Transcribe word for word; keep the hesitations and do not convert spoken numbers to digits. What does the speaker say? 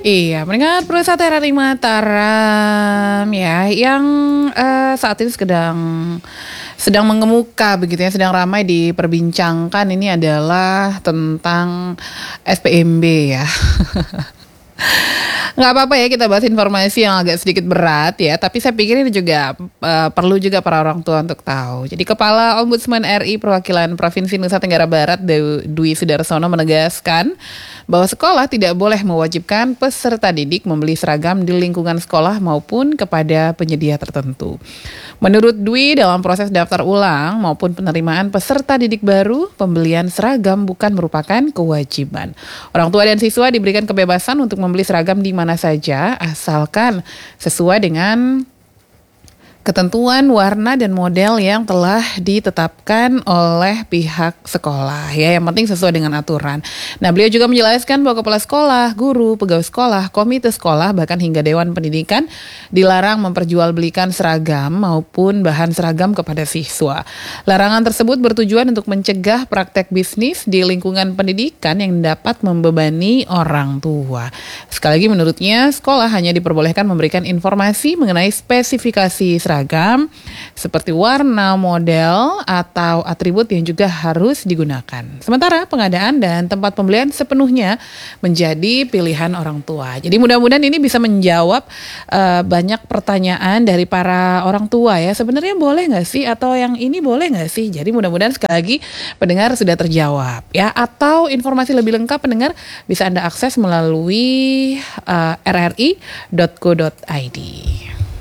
Iya, mendengar perusahaan R R I Mataram ya, yang eh, saat ini sedang sedang mengemuka begitu ya, sedang ramai diperbincangkan ini adalah tentang S P M B ya. Nggak apa-apa ya kita bahas informasi yang agak sedikit berat ya, tapi saya pikir ini juga uh, perlu juga para orang tua untuk tahu. Jadi Kepala Ombudsman R I Perwakilan Provinsi Nusa Tenggara Barat Dew- Dwi Sudarsono menegaskan bahwa sekolah tidak boleh mewajibkan peserta didik membeli seragam di lingkungan sekolah maupun kepada penyedia tertentu. Menurut Dwi, dalam proses daftar ulang maupun penerimaan peserta didik baru, pembelian seragam bukan merupakan kewajiban. Orang tua dan siswa diberikan kebebasan untuk membeli seragam di mana saja, asalkan sesuai dengan ketentuan warna dan model yang telah ditetapkan oleh pihak sekolah ya, yang penting sesuai dengan aturan. Nah, beliau juga menjelaskan bahwa kepala sekolah, guru, pegawai sekolah, komite sekolah, bahkan hingga dewan pendidikan dilarang memperjualbelikan seragam maupun bahan seragam kepada siswa. Larangan tersebut bertujuan untuk mencegah praktek bisnis di lingkungan pendidikan yang dapat membebani orang tua. Sekali lagi menurutnya, sekolah hanya diperbolehkan memberikan informasi mengenai spesifikasi seragam seragam seperti warna, model, atau atribut yang juga harus digunakan. Sementara pengadaan dan tempat pembelian sepenuhnya menjadi pilihan orang tua. Jadi mudah-mudahan ini bisa menjawab uh, banyak pertanyaan dari para orang tua ya. Sebenarnya boleh nggak sih, atau yang ini boleh nggak sih? Jadi mudah-mudahan sekali lagi pendengar sudah terjawab ya. Atau informasi lebih lengkap pendengar bisa Anda akses melalui uh, r r i dot co dot i d.